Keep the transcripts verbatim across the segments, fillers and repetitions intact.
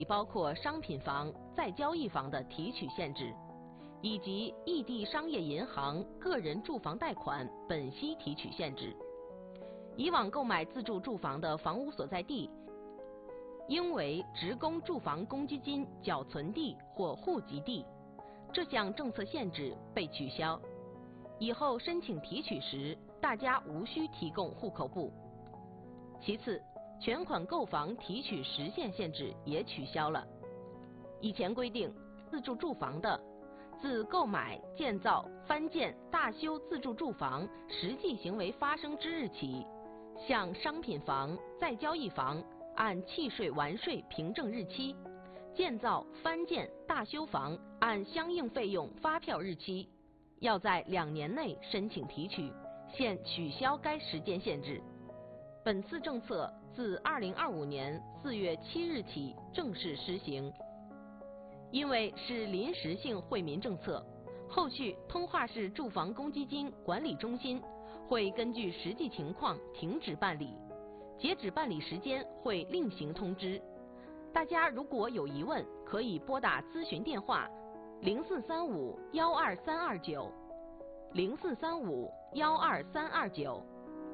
包括商品房、再交易房的提取限制，以及异地商业银行个人住房贷款本息提取限制。以往购买自住住房的房屋所在地，应为职工住房公积金缴存地或户籍地，这项政策限制被取消。以后申请提取时，大家无需提供户口簿。其次，全款购房提取时限限制也取消了。以前规定，自住住房的，自购买、建造、翻建、大修自住住房实际行为发生之日起，向商品房、再交易房按契税完税凭证日期，建造、翻建、大修房按相应费用发票日期，要在两年内申请提取，现取消该时间限制。本次政策自二零二五年四月七日起正式施行。因为是临时性惠民政策，后续通化市住房公积金管理中心会根据实际情况停止办理，截止办理时间会另行通知。大家如果有疑问，可以拨打咨询电话零四三五幺二三二九零四三五幺二三二九。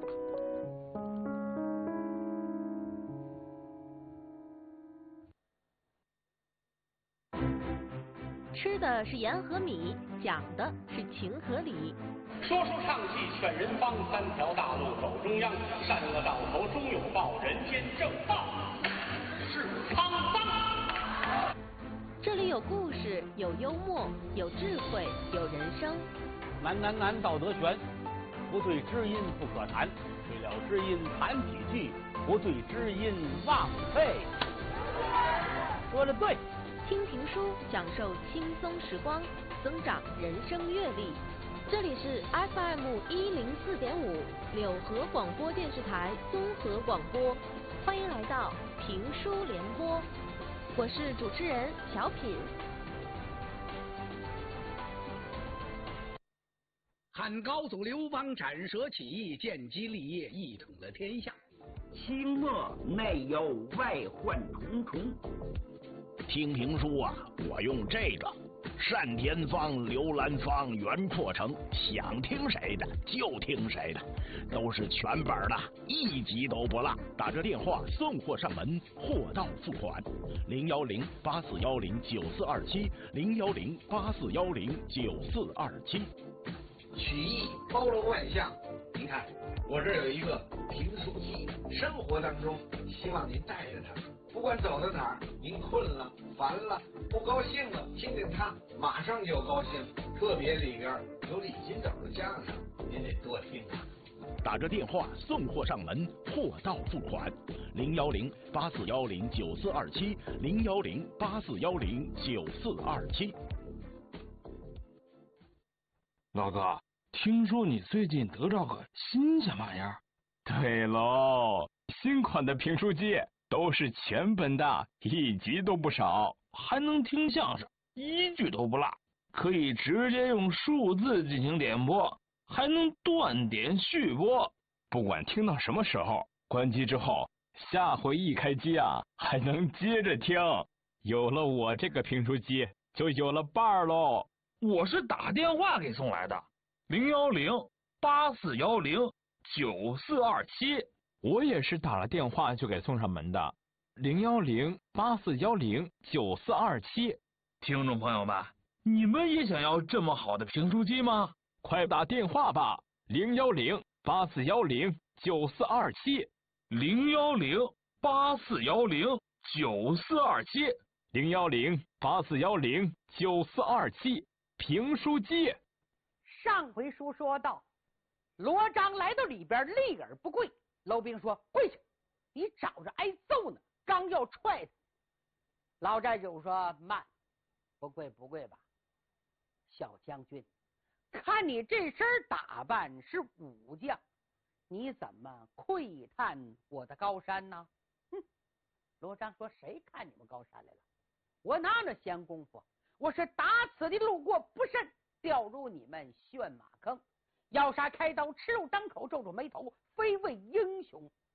吃的是盐和米，讲的是情和理。 说书唱戏劝人方，三条大路走中央，善恶到头终有报，人间正道是沧桑。 这里有故事，有幽默，有智慧，有人生。 难难难，道德悬，不对知音不可谈，对了知音谈几句，不对知音忘废。说的对。 听评书，享受轻松时光，增长人生阅历。这里是 F M 一零四点五柳河广播电视台综合广播，欢迎来到评书联播，我是主持人小品。 汉高祖刘邦斩蛇起义，建基立业，一统了天下。 清末内忧外患重重。 听评书啊，我用这个单田芳、刘兰芳、袁阔成，想听谁的就听谁的，都是全本的，一集都不落。打这电话送货上门，货到付款。零幺零八四幺零九四二七，零幺零八四幺零九四二七。 曲艺包罗万象，您看我这有一个评书机，生活当中希望您带着它。不管走到哪儿，您困了、烦了、不高兴了，听听它，马上就高兴。特别里边有李金斗的相声，您得多听啊。 打着电话送货上门，货到付款。零幺零八四幺零九四二七，零幺零八四幺零九四二七。 老哥，听说你最近得着个新鲜玩意儿？对喽，新款的评书机。都是全本的，一集都不少，还能听相声，一句都不落，可以直接用数字进行点播，还能断点续播，不管听到什么时候，关机之后，下回一开机啊，还能接着听。有了我这个评书机，就有了伴儿喽。我是打电话给送来的，零幺零八四幺零九四二七。我也是打了电话就给送上门的，零幺零八四幺零九四二七。听众朋友们，你们也想要这么好的评书机吗？快打电话吧，零幺零八四幺零九四二七，零幺零八四幺零九四二七，零幺零八四幺零九四二七，评书机。 上回书说到，罗章来到里边，立而不跪。娄兵说：“跪下！你找着挨揍呢。”刚要踹他，老寨主说：“慢，不跪不跪吧，小将军，看你这身打扮是武将，你怎么窥探我的高山呢？”哼！罗章说：“谁看你们高山来了？我哪有闲工夫？我是打此的路过不慎，掉入你们炫马坑。要杀开刀，吃肉张口，皱皱眉头，非为英雄。